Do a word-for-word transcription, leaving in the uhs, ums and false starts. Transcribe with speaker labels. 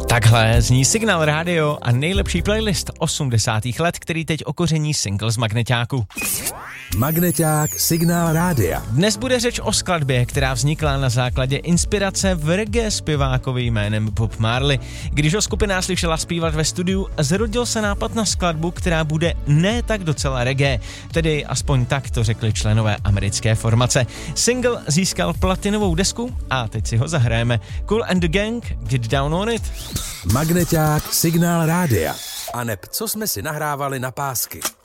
Speaker 1: Takhle zní Signál Radio a nejlepší playlist osmdesátých let, který teď okoření single z Magneťáku.
Speaker 2: Magneťák Signál Rádia.
Speaker 1: Dnes bude řeč o skladbě, která vznikla na základě inspirace v reggae zpěvákovi jménem Bob Marley. Když ho skupina slyšela zpívat ve studiu, zrodil se nápad na skladbu, která bude ne tak docela reggae, tedy aspoň tak to řekli členové americké formace. Single získal platinovou desku a teď si ho zahrajeme. Kool and the Gang, Get Down on It.
Speaker 2: Magneťák Signál Rádia. A neb co jsme si nahrávali na pásky.